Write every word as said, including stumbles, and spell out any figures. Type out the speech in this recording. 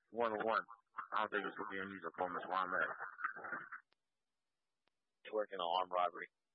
one oh one. I don't think it's being used upon Miss Wyatt. He's working on armed robbery.